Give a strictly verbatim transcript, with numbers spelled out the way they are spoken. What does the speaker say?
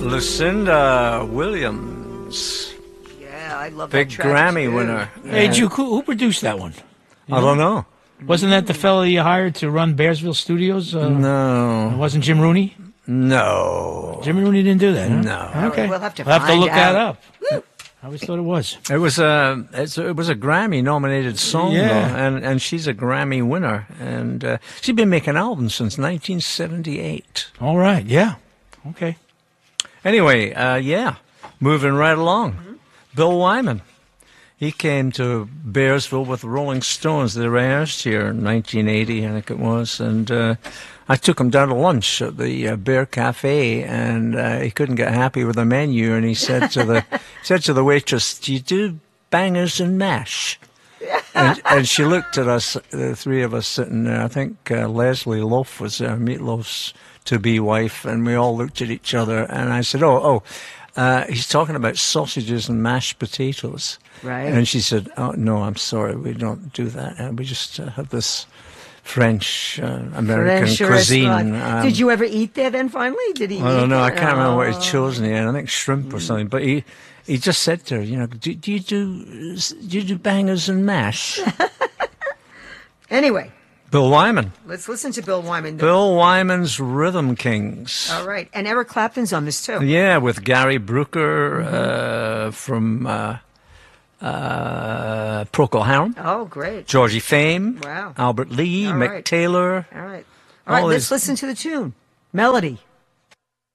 Lucinda Williams. Yeah, I love Big that track Grammy too. winner. Hey, Juke, who, who produced that one? You I know? don't know. Wasn't that the fella you hired to run Bearsville Studios? Uh, No. It wasn't Jim Rooney? No. Jim Rooney didn't do that, huh? No. Okay. We'll have to We'll have to find look that out. up. I always thought it was. It was a it's, it was a Grammy nominated song, Yeah. though, and and she's a Grammy winner, and uh, she's been making albums since nineteen seventy-eight. All right, yeah. Okay. Anyway, uh, yeah, moving right along. Mm-hmm. Bill Wyman, he came to Bearsville with the Rolling Stones. They rehearsed here in nineteen eighty, I think it was, and uh, I took him down to lunch at the uh, Bear Cafe, and uh, he couldn't get happy with the menu, and he said to the said to the waitress, "Do you do bangers and mash?" and, and she looked at us, the three of us sitting there. I think uh, Leslie Loaf was there, Meatloaf's to-be wife, and we all looked at each other, and I said, oh, oh, uh, he's talking about sausages and mashed potatoes. Right. And she said, oh, no, I'm sorry, we don't do that. Uh, we just uh, have this French, uh, American French cuisine. restaurant. Um, Did you ever eat there then finally? Did he I don't eat know, I there? can't remember what Oh. he'd chosen here. I think shrimp or something. But he, he just said to her, you know, do, do you do, do you do bangers and mash? Anyway, Bill Wyman. let's listen to Bill Wyman. Bill Wyman's Rhythm Kings. All right. And Eric Clapton's on this too. Yeah, with Gary Brooker uh, from uh, uh, Procol Harum, Oh, great. Georgie Fame, Wow. Albert Lee, All Mick right. Taylor. All right. All right, All let's these- listen to the tune. Melody.